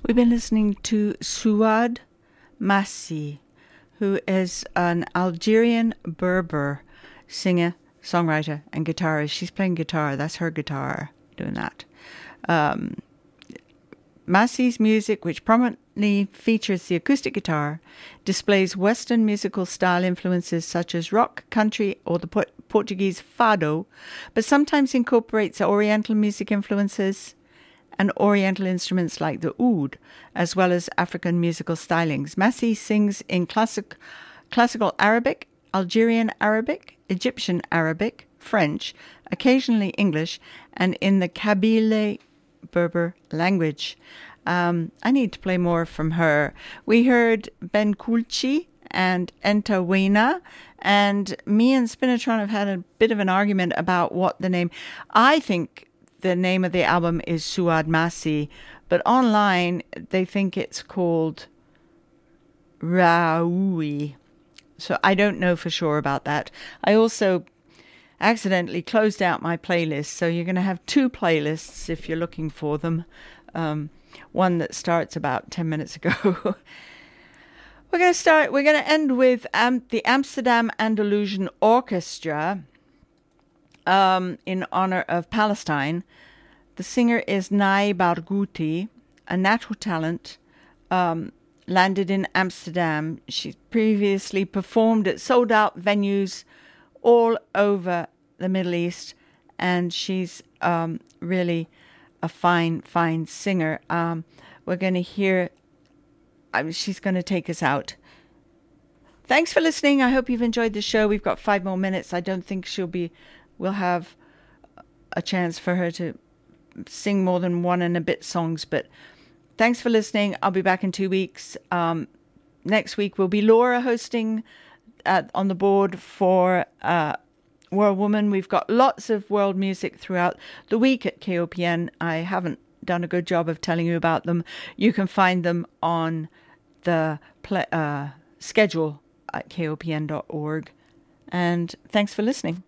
We've been listening to Suad Massi, who is an Algerian Berber singer, songwriter, and guitarist. She's playing guitar. That's her guitar doing that. Massi's music, which prominently features the acoustic guitar, displays Western musical style influences such as rock, country, or the Portuguese fado, but sometimes incorporates Oriental music influences and Oriental instruments like the oud, as well as African musical stylings. Massi sings in classical Arabic, Algerian Arabic, Egyptian Arabic, French, occasionally English, and in the Kabyle Berber language. I need to play more from her. We heard Ben Kulchi and Enta Wena, and me and Spinatron have had a bit of an argument about what the name. I think the name of the album is Suad Massi, but online they think it's called Raoui. So I don't know for sure about that. I also accidentally closed out my playlist, so you're going to have two playlists if you're looking for them. One that starts about 10 minutes ago. We're going to end with the Amsterdam Andalusian Orchestra in honor of Palestine. The singer is Nai Barghouti, a natural talent, landed in Amsterdam. She previously performed at sold-out venues all over the Middle East, and she's really a fine singer. We're going to hear, she's going to take us out. Thanks for listening. I hope you've enjoyed the show. We've got 5 more minutes. I don't think we'll have a chance for her to sing more than 1 and a bit songs, but thanks for listening. I'll be back in 2 weeks. Next week will be Laura hosting on the board for World Woman. We've got lots of world music throughout the week at KOPN. I haven't done a good job of telling you about them. You can find them on the schedule at kopn.org. And thanks for listening.